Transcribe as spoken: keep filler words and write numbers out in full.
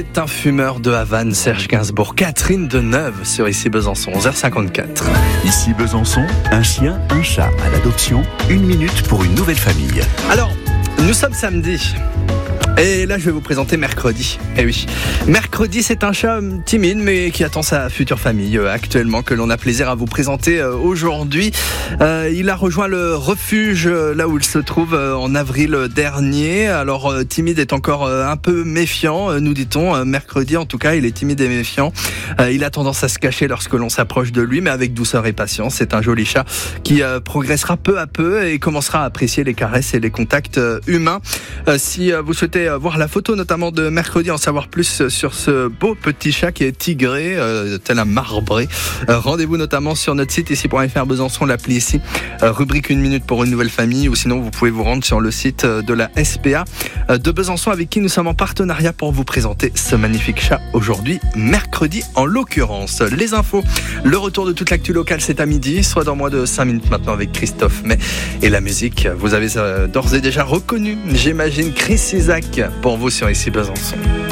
C'est un fumeur de Havane, Serge Gainsbourg. Catherine Deneuve sur Ici Besançon, onze heures cinquante-quatre. Ici Besançon, un chien, un chat à l'adoption, une minute pour une nouvelle famille. Alors, nous sommes samedi. Et là, je vais vous présenter Mercredi. Eh oui, Mercredi, c'est un chat timide, mais qui attend sa future famille euh, actuellement, que l'on a plaisir à vous présenter euh, aujourd'hui. Euh, il a rejoint le refuge, euh, là où il se trouve, euh, en avril dernier. Alors, euh, timide est encore euh, un peu méfiant, euh, nous dit-on. Euh, Mercredi, en tout cas, il est timide et méfiant. Euh, il a tendance à se cacher lorsque l'on s'approche de lui, mais avec douceur et patience. C'est un joli chat qui euh, progressera peu à peu et commencera à apprécier les caresses et les contacts euh, humains. Euh, si euh, vous souhaitez voir la photo notamment de Mercredi, en savoir plus sur ce beau petit chat qui est tigré, euh, tel un marbré, euh, rendez-vous notamment sur notre site ici point f r Besançon, l'appli ici, euh, rubrique une minute pour une nouvelle famille, ou sinon vous pouvez vous rendre sur le site de la S P A de Besançon, avec qui nous sommes en partenariat pour vous présenter ce magnifique chat aujourd'hui, Mercredi en l'occurrence. Les infos, le retour de toute l'actu locale, c'est à midi, soit dans moins de cinq minutes maintenant avec Christophe May. Et la musique, vous avez euh, d'ores et déjà reconnu, j'imagine, Chris Isaak pour vous sur Ici Besançon.